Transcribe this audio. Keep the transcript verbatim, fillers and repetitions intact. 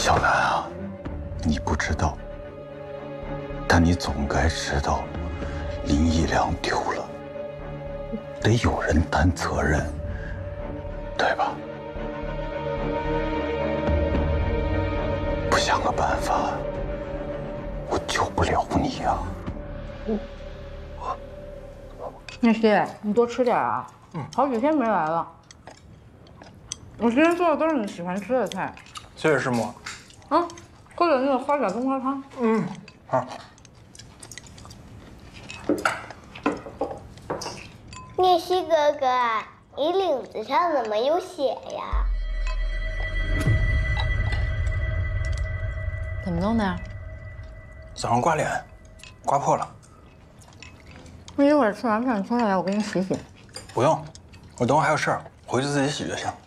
小兰啊，你不知道，但你总该知道，林一良丢了，得有人担责任，对吧？不想个办法，我救不了你呀、啊。 那些你多吃点啊，嗯，好几天没来了。我今天做的都是你喜欢吃的菜。 谢谢师母。 啊，喝点那个花甲冬瓜汤。 嗯，好。 聂西哥哥，你领子上怎么有血呀？ 怎么弄的呀？ 早上刮脸，刮破了。 那一会儿吃完饭冲下来，我给你洗洗。 不用，我等会还有事儿，回去自己洗就行。